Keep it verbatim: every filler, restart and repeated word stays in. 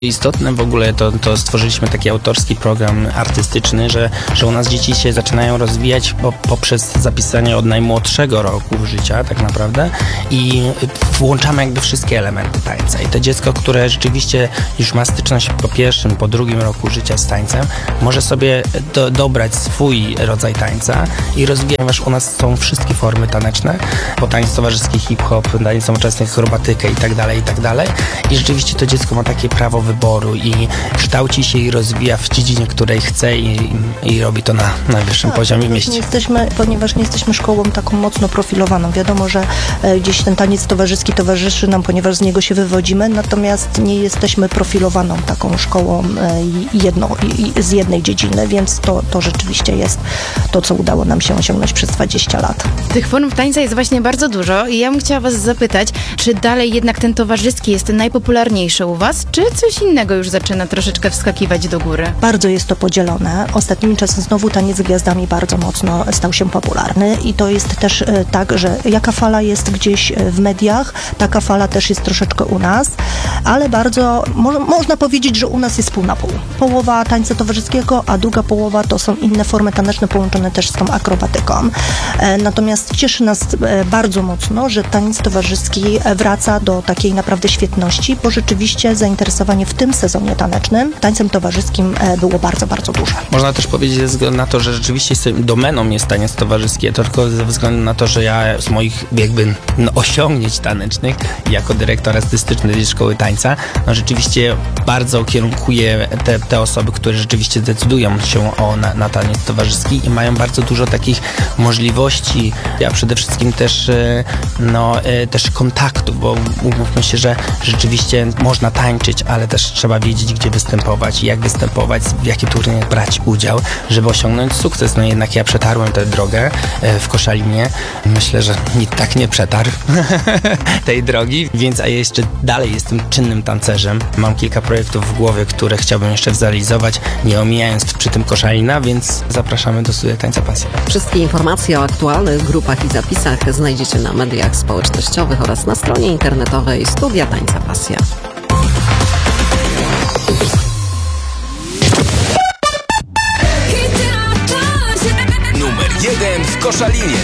Istotne w ogóle to, to stworzyliśmy taki autorski program artystyczny, że, że u nas dzieci się zaczynają rozwijać po, poprzez zapisanie od najmłodszego roku życia tak naprawdę i włączamy jakby wszystkie elementy tańca. I to dziecko, które rzeczywiście już ma styczność po pierwszym, po drugim roku życia z tańcem, może sobie do, dobrać swój rodzaj tańca i rozwijać, ponieważ u nas są wszystkie formy taneczne, bo tańc towarzyski, hip-hop, tańc nowoczesny, akrobatykę i tak dalej, i tak dalej. I rzeczywiście to dziecko ma takie prawo wyboru i kształci się i rozwija w dziedzinie, której chce i, i robi to na najwyższym tak, poziomie w mieście. Nie jesteśmy, ponieważ nie jesteśmy szkołą taką mocno profilowaną. Wiadomo, że e, gdzieś ten taniec towarzyski towarzyszy nam, ponieważ z niego się wywodzimy, natomiast nie jesteśmy profilowaną taką szkołą e, jedno, i, z jednej dziedziny, więc to, to rzeczywiście jest to, co udało nam się osiągnąć przez dwadzieścia lat. Tych form tańca jest właśnie bardzo dużo i ja bym chciała was zapytać, czy dalej jednak ten towarzyski jest najpopularniejszy u was, czy coś innego już zaczyna troszeczkę wskakiwać do góry? Bardzo jest to podzielone. Ostatnimi czasy znowu taniec z gwiazdami bardzo mocno stał się popularny i to jest też e, tak, że jaka fala jest gdzieś w mediach, taka fala też jest troszeczkę u nas, ale bardzo, mo- można powiedzieć, że u nas jest pół na pół. Połowa tańca towarzyskiego, a druga połowa to są inne formy taneczne połączone też z tą akrobatyką. E, natomiast cieszy nas e, bardzo mocno, że taniec towarzyski wraca do takiej naprawdę świetności, bo rzeczywiście zainteresowanie w tym sezonie tanecznym tańcem towarzyskim e, było bardzo, bardzo duże. Można też powiedzieć ze względu na to, że rzeczywiście domeną jest taniec towarzyski, to tylko ze względu na to, że ja z moich jakby no, osiągnięć tanecznych jako dyrektor artystyczny tej szkoły tańca, no rzeczywiście bardzo kierunkuję te, te osoby, które rzeczywiście decydują się o na, na taniec towarzyski i mają bardzo dużo takich możliwości, a przede wszystkim też no, też kontaktów, bo umówmy się, że rzeczywiście można tańczyć, ale też trzeba wiedzieć, gdzie występować, jak występować, w jakich turniejach brać udział, żeby osiągnąć sukces. No jednak ja przetarłem tę drogę w Koszalinie. Myślę, że nikt tak nie przetarł tej drogi, więc a ja jeszcze dalej jestem czynnym tancerzem. Mam kilka projektów w głowie, które chciałbym jeszcze zrealizować, nie omijając przy tym Koszalina, więc zapraszamy do Studia Tańca Pasja. Wszystkie informacje o aktualnych grupach i zapisach znajdziecie na mediach społecznościowych oraz na stronie internetowej Studia Tańca Pasja. Numer jeden w Koszalinie.